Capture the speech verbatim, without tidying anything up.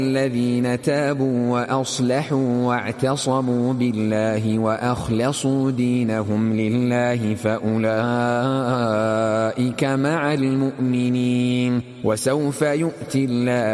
الذين تابوا وأصلحوا واعتصموا بالله وأخلصوا دينهم لله فأولئك مع المؤمنين وسوف يؤتي الله